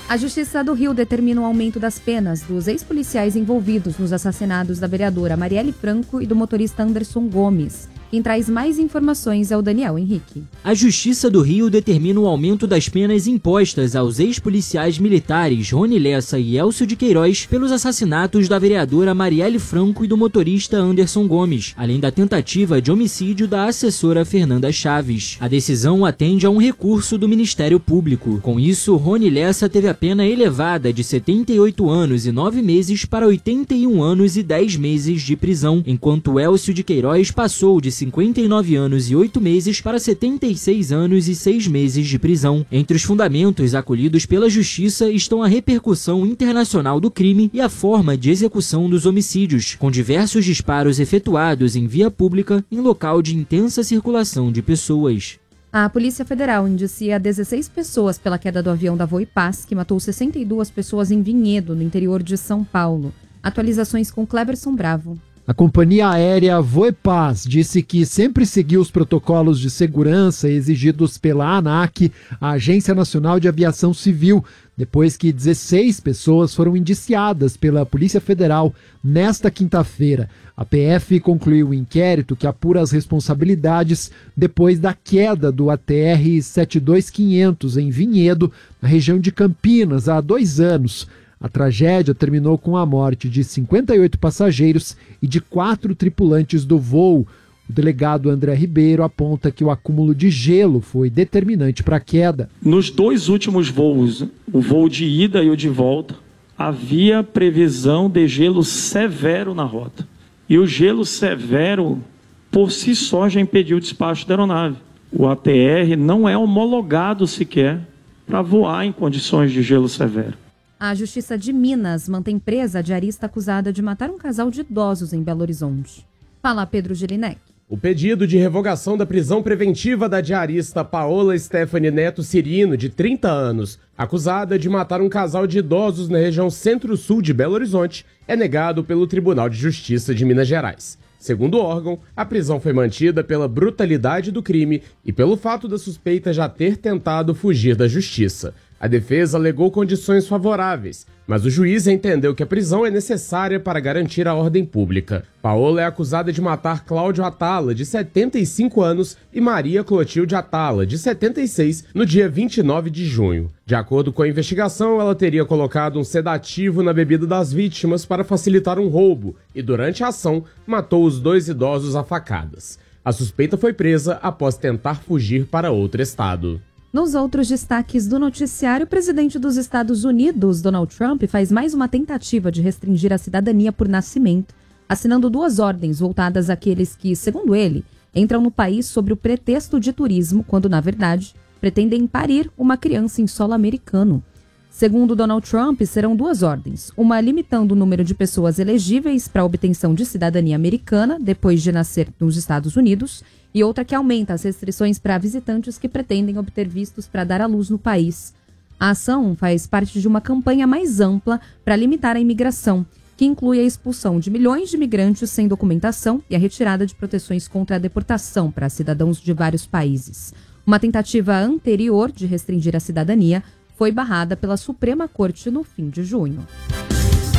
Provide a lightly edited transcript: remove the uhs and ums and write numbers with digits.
A Justiça do Rio determina o aumento das penas dos ex-policiais envolvidos nos assassinatos da vereadora Marielle Franco e do motorista Anderson Gomes. Quem traz mais informações é o Daniel Henrique. A Justiça do Rio determina o aumento das penas impostas aos ex-policiais militares Rony Lessa e Elcio de Queiroz pelos assassinatos da vereadora Marielle Franco e do motorista Anderson Gomes, além da tentativa de homicídio da assessora Fernanda Chaves. A decisão atende a um recurso do Ministério Público. Com isso, Rony Lessa teve a pena elevada de 78 anos e 9 meses para 81 anos e 10 meses de prisão, enquanto Elcio de Queiroz passou de 59 anos e 8 meses para 76 anos e 6 meses de prisão. Entre os fundamentos acolhidos pela Justiça estão a repercussão internacional do crime e a forma de execução dos homicídios, com diversos disparos efetuados em via pública em local de intensa circulação de pessoas. A Polícia Federal indicia 16 pessoas pela queda do avião da Voipaz, que matou 62 pessoas em Vinhedo, no interior de São Paulo. Atualizações com Cleberson Bravo. A companhia aérea Voipaz disse que sempre seguiu os protocolos de segurança exigidos pela ANAC, a Agência Nacional de Aviação Civil, depois que 16 pessoas foram indiciadas pela Polícia Federal nesta quinta-feira. A PF concluiu o inquérito que apura as responsabilidades depois da queda do ATR 72500 em Vinhedo, na região de Campinas, há 2 anos. A tragédia terminou com a morte de 58 passageiros e de 4 tripulantes do voo. O delegado André Ribeiro aponta que o acúmulo de gelo foi determinante para a queda. Nos 2 últimos voos, o voo de ida e o de volta, havia previsão de gelo severo na rota. E o gelo severo, por si só, já impediu o despacho da aeronave. O ATR não é homologado sequer para voar em condições de gelo severo. A Justiça de Minas mantém presa a diarista acusada de matar um casal de idosos em Belo Horizonte. Fala Pedro Gelinek. O pedido de revogação da prisão preventiva da diarista Paola Stephanie Neto Cirino, de 30 anos, acusada de matar um casal de idosos na região centro-sul de Belo Horizonte, é negado pelo Tribunal de Justiça de Minas Gerais. Segundo o órgão, a prisão foi mantida pela brutalidade do crime e pelo fato da suspeita já ter tentado fugir da justiça. A defesa alegou condições favoráveis, mas o juiz entendeu que a prisão é necessária para garantir a ordem pública. Paola é acusada de matar Cláudio Atala, de 75 anos, e Maria Clotilde Atala, de 76, no dia 29 de junho. De acordo com a investigação, ela teria colocado um sedativo na bebida das vítimas para facilitar um roubo e, durante a ação, matou os 2 idosos a facadas. A suspeita foi presa após tentar fugir para outro estado. Nos outros destaques do noticiário, o presidente dos Estados Unidos, Donald Trump, faz mais uma tentativa de restringir a cidadania por nascimento, assinando 2 ordens voltadas àqueles que, segundo ele, entram no país sob o pretexto de turismo, quando, na verdade, pretendem parir uma criança em solo americano. Segundo Donald Trump, serão 2 ordens, uma limitando o número de pessoas elegíveis para a obtenção de cidadania americana depois de nascer nos Estados Unidos e outra que aumenta as restrições para visitantes que pretendem obter vistos para dar à luz no país. A ação faz parte de uma campanha mais ampla para limitar a imigração, que inclui a expulsão de milhões de imigrantes sem documentação e a retirada de proteções contra a deportação para cidadãos de vários países. Uma tentativa anterior de restringir a cidadania foi barrada pela Suprema Corte no fim de junho.